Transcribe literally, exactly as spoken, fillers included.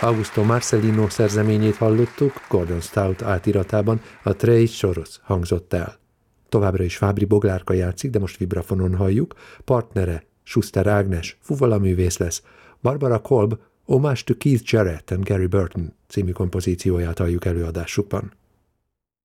Augusto Marcelino szerzeményét hallottuk, Gordon Stout átiratában, a Trei Soros hangzott el. Továbbra is Fábri Boglárka játszik, de most vibrafonon halljuk, partnere Schuster Ágnes, fuvalaművész lesz, Barbara Kolb, Homage to Keith Jarrett and Gary Burton című kompozícióját halljuk előadásukban.